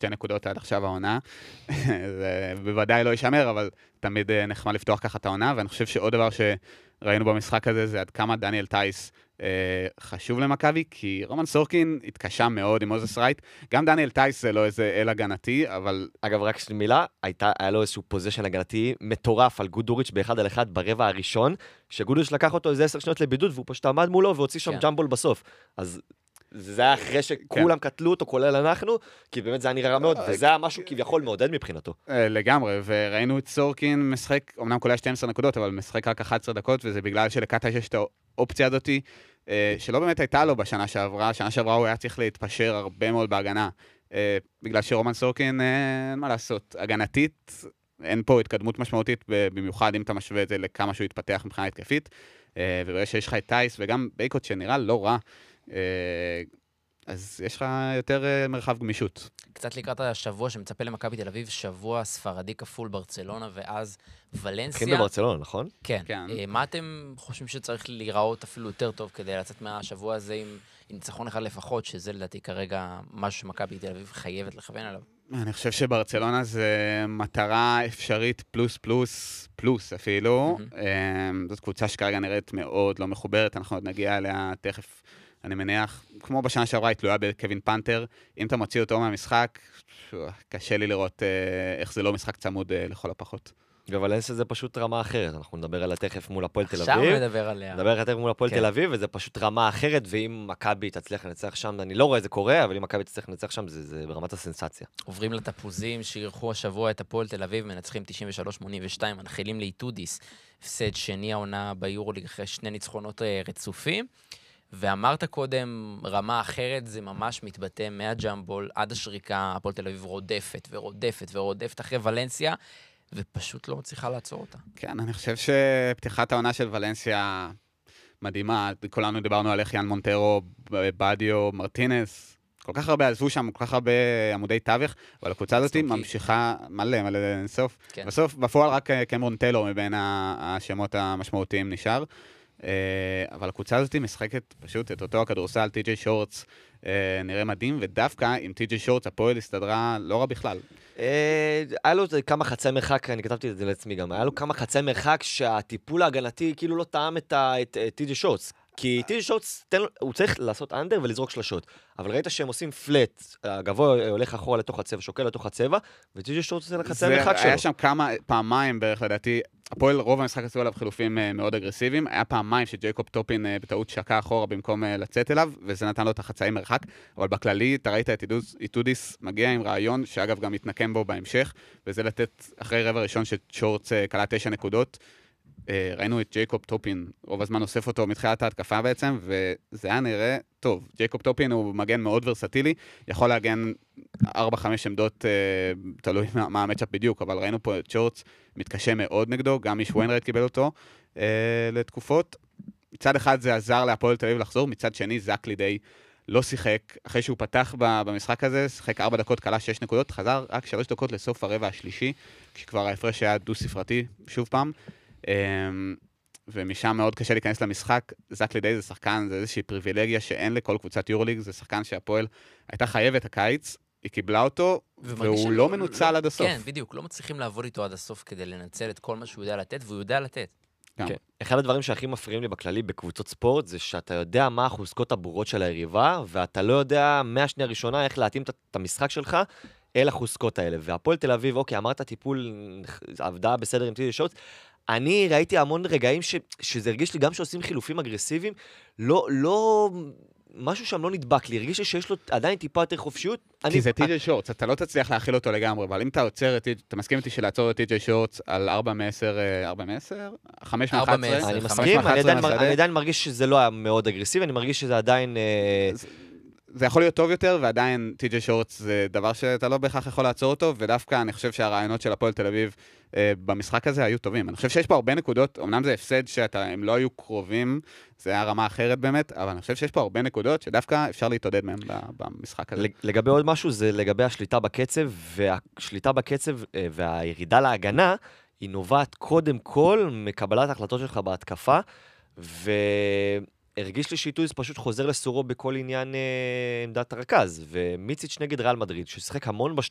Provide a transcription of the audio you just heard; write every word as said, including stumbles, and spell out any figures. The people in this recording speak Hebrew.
שתי נקודות עד עכשיו העונה. זה בוודאי לא יישמר, אבל תמיד נחמד לפתוח ככה את העונה, ואני חושב שעוד דבר שראינו במשחק הזה, זה עד כמה דניאל טייס חשוב למכבי, כי רומן סורקין התקשה מאוד עם מוזס רייט. גם דניאל טייס זה לא איזה אל הגנתי, אבל... אגב, רק מילה, הייתה, היה לו איזשהו פוזיישן הגנתי מטורף על גודוריץ' באחד על אחד ברבע הראשון, שגודוריץ' לקח אותו איזה עשר שניות לבידוד, והוא פשוט עמד מולו והוציא שם ג'מבול בסוף. אז זה היה אחרי שכולם קטלו אותו, כולל אנחנו, כי באמת זה היה נראה רע מאוד, וזה היה משהו כביכול מעודד מבחינתו. לגמרי, וראינו את סורקין משחק, אמנם כולל שתים עשרה נקודות, אבל משחק רק אחת עשרה דקות, וזה בגלל שלקטש יש את האופציה הזאת, שלא באמת הייתה לו בשנה שעברה, שנה שעברה הוא היה צריך להתפשר הרבה מאוד בהגנה, בגלל שרומן סורקין, אין מה לעשות, הגנתית, אין פה התקדמות משמעותית, במיוחד אם אתה משווה את זה לכמה שהוא התפתח מבחינה התקפית, וברגע שיש לך את טייס וגם בייקוט שנראה לא רע, אז יש לך יותר מרחב גמישות. קצת לקראת השבוע שמצפה למכבי תל אביב, שבוע ספרדי כפול ברצלונה, ואז ולנסיה. התחיל בברצלונה, נכון? כן. כן. מה אתם חושבים שצריך להיראות אפילו יותר טוב כדי לצאת מהשבוע הזה עם ניצחון אחד לפחות, שזה לדעתי כרגע משהו שמכבי תל אביב חייבת לכוון עליו? אני חושב שברצלונה זה מטרה אפשרית פלוס פלוס פלוס אפילו. זאת קבוצה שכרגע נראית מאוד לא מחוברת, אנחנו עוד נגיע אליה תכף. אני מניח, כמו בשנה שעברה, היא תלויה בקווין פנתר, אם אתה מוציא אותו מהמשחק, קשה לי לראות איך זה לא משחק צמוד לכל הפחות. ולנסיה זה פשוט רמה אחרת, אנחנו נדבר עליה תכף מול הפועל תל אביב. עכשיו נדבר עליה. נדבר עליה תכף מול הפועל תל אביב, וזה פשוט רמה אחרת, ואם מכבי תצליח לנצח שם, אני לא רואה זה קורה, אבל אם מכבי תצליח לנצח שם, זה ברמת הסנסציה. עוברים לתפוזים שירחו השבוע את הפועל תל אביב, מנצחים תשעים ושלוש שמונים ושתיים, מנחילים לאיטודיס, הפסד שני העונה ביורוליג אחרי שני ניצחונות רצופים. ואמרת קודם, רמה אחרת זה ממש מתבטא מהג'מבול עד השריקה, הפועל תל אביב רודפת ורודפת ורודפת אחרי ולנסיה, ופשוט לא מצליחה לעצור אותה. כן, אני חושב שפתיחת העונה של ולנסיה מדהימה, כולנו דיברנו על איך יאן מונטרו, בדיו, מרטינס, כל כך הרבה עזבו שם, כל כך הרבה עמודי תווך, אבל הקבוצה הזאת ממשיכה מלא, מלא אינסוף. כן. בסוף, בפועל רק קמרון טיילור מבין השמות המשמעותיים נשאר, אבל הקבוצה הזאת משחקת פשוט את אותו הכדורסל, טי.ג'יי שורטס, נראה מדהים, ודווקא עם טי.ג'יי שורטס הפועל הסתדרה לא רע בכלל. היה לו כמה חצי מרחק, אני כתבתי את זה לעצמי גם, היה לו כמה חצי מרחק שהטיפול ההגנתי כאילו לא טעם את טי.ג'יי שורטס. כי טי.ג'יי שורטס, הוא צריך לעשות אנדר ולזרוק שלשות. אבל ראית שהם עושים פלט, הגבוה הולך אחורה לתוך הצבע, שוקל לתוך הצבע, וטי.ג'יי שורטס עושה לחצי המרחק שלו. היה שם כמה פעמיים בערך לדעתי, הפועל רוב המשחק עשו עליו חילופים מאוד אגרסיביים, היה פעמיים שג'ייקוב טופין בטעות שקע אחורה במקום לצאת אליו, וזה נתן לו את החצאי מרחק, אבל בכללי אתה ראית את איטודיס מגיע עם רעיון, שאגב גם מתנקם בו בהמשך, וזה לתת אחרי רבע ראשון ששורטס קלה תשע נקודות, ראינו את ג'ייקוב טופין, רוב הזמן אוסף אותו מתחילת ההתקפה בעצם, וזה היה נראה טוב. ג'ייקוב טופין הוא מגן מאוד ורסטילי, יכול להגן ארבע חמש עמדות, תלוי מה המצ'אפ בדיוק, אבל ראינו פה את שורטס מתקשה מאוד נגדו, גם איש וויינרייט קיבל אותו לתקופות. מצד אחד זה עזר להפועל תל אביב לחזור, מצד שני זק לידי לא שיחק, אחרי שהוא פתח במשחק הזה, שיחק ארבע דקות, קלה שש נקודות, חזר רק שלוש דקות לסוף הרבע השלישי, כשכבר ההפרש היה דו ספרתי שוב פעם. ומשם מאוד קשה להיכנס למשחק. זק לידי זה שחקן, זה איזושהי פריבילגיה שאין לכל קבוצת יורוליג, זה שחקן שהפועל הייתה חייבת הקיץ, היא קיבלה אותו, והוא לא מנוצל עד הסוף. כן, בדיוק, לא מצליחים לעבוד איתו עד הסוף כדי לנצל את כל מה שהוא יודע לתת, והוא יודע לתת. אחד הדברים שהכי מפריעים לי בכללי בקבוצות ספורט, זה שאתה יודע מה החוזקות הברורות של היריבה, ואתה לא יודע מהשנייה הראשונה איך להתאים את המשחק שלך אל החוזקות האלה. והפועל תל אביב, אוקיי, אמרת טיפול, עבדה בסדר עם טי.ג'יי שורטס, אני ראיתי המון רגעים ש, שזה הרגיש לי גם שעושים חילופים אגרסיביים, לא, לא, משהו שם לא נדבק לי, הרגיש לי שיש לו עדיין טיפה יותר חופשיות. כי אני, זה טי.ג'יי שורטס, אתה לא תצליח להכיל אותו לגמרי, אבל אם אתה עוצר, אתה מסכים איתי שלעצור את טי.ג'יי שורטס על ארבע מעשר, ארבע מעשר? חמש מאחת עשרה? אני מסכים, אני עדיין, אני עדיין מרגיש שזה לא היה מאוד אגרסיבי, אני מרגיש שזה עדיין... זה יכול להיות טוב יותר, ועדיין טי.ג'יי שורטס זה דבר שאתה לא בהכרח יכול לעצור אותו, ודווקא אני חושב שהרעיונות של הפועל תל אביב אה, במשחק הזה היו טובים. אני חושב שיש פה הרבה נקודות, אמנם זה הפסד שהם לא היו קרובים, זה היה רמה אחרת באמת, אבל אני חושב שיש פה הרבה נקודות שדווקא אפשר להתעודד מהם במשחק הזה. לגבי עוד משהו, זה לגבי השליטה בקצב, והשליטה בקצב והירידה להגנה, היא נובעת קודם כל מקבלת ההחלטות שלך בהתקפה, ו... הרגיש לי שאיטודיס פשוט חוזר לסורו בכל עניין אה, עמדת הרכז, ומיציץ' נגד ריאל מדריד, ששיחק המון